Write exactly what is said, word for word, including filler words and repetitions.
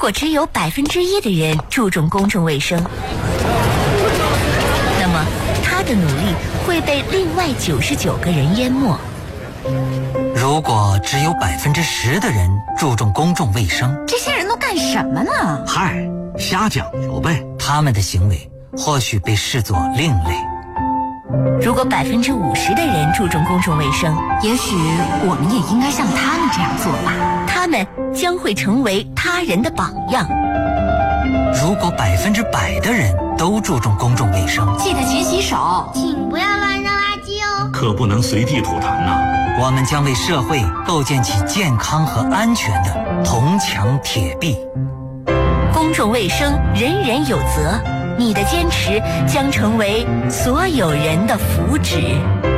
果只有百分之一的人注重公众卫生，那么他的努力会被另外九十九个人淹没。 如果只有百分之十的人注重公众卫生， 这些人都干什么呢？ 嗨，瞎讲究呗。 他们的行为或许被视作另类。 如果百分之五十的人注重公众卫生， 也许我们也应该像他们这样做吧。 他们将会成为他人的榜样。 如果百分之百的人都注重公众卫生， 记得勤洗手， 请不要乱扔垃圾哦， 可不能随地吐痰呐、啊。 我们将为社会构建起健康和安全的铜墙铁壁。 公众卫生人人有责，你的坚持将成为所有人的福祉。